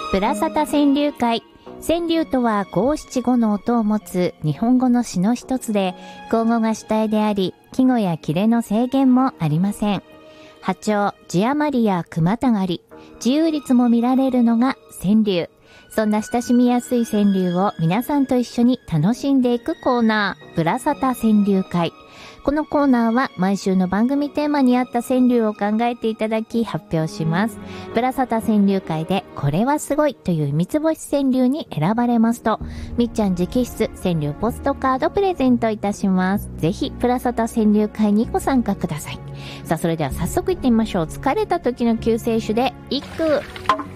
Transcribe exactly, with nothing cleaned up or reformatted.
ブラサタ川柳会。川柳とは五七五の音を持つ日本語の詩の一つで、口語が主体であり、季語や切れの制限もありません。破調、字余りや句またがり、自由律も見られるのが川柳。そんな親しみやすい川柳を皆さんと一緒に楽しんでいくコーナー、ブラサタ川柳会。このコーナーは毎週の番組テーマに合った川柳を考えていただき発表します。ブラサタ川柳会でこれはすごいという三つ星川柳に選ばれますと、みっちゃん直筆川柳ポストカードプレゼントいたします。ぜひブラサタ川柳会にご参加ください。さあ、それでは早速いってみましょう。疲れた時の救世主で一句。